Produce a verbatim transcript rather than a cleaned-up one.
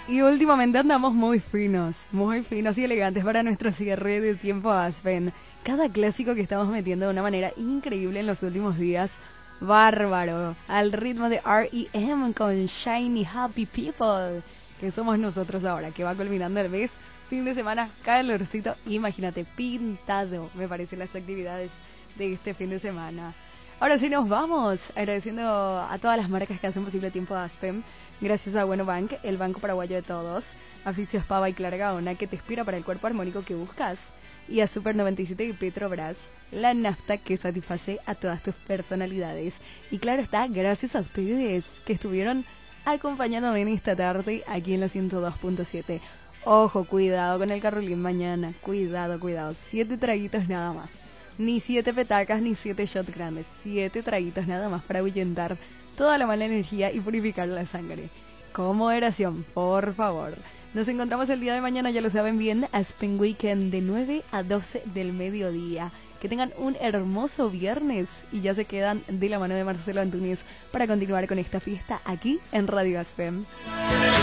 Y últimamente andamos muy finos, muy finos y elegantes para nuestro cierre de Tiempo Aspen. Cada clásico que estamos metiendo de una manera increíble en los últimos días, bárbaro, al ritmo de R E M con Shiny Happy People, que somos nosotros ahora, que va culminando el mes, fin de semana, calorcito, imagínate, pintado, me parecen las actividades de este fin de semana. Ahora sí nos vamos, agradeciendo a todas las marcas que hacen posible Tiempo Aspen. Gracias a Bueno Bank, el banco paraguayo de todos, a Fisios Pava y Clara Gaona, que te inspira para el cuerpo armónico que buscas, y a Super noventa y siete y Petrobras, la nafta que satisface a todas tus personalidades. Y claro está, gracias a ustedes que estuvieron acompañándome en esta tarde aquí en la ciento dos punto siete. Ojo, cuidado con el carrulín mañana, cuidado, cuidado, siete traguitos nada más. Ni siete petacas ni siete shots grandes, siete traguitos nada más para ahuyentar toda la mala energía y purificar la sangre. Con moderación, por favor. Nos encontramos el día de mañana, ya lo saben bien, Aspen Weekend de nueve a doce del mediodía. Que tengan un hermoso viernes y ya se quedan de la mano de Marcelo Antunes para continuar con esta fiesta aquí en Radio Aspen.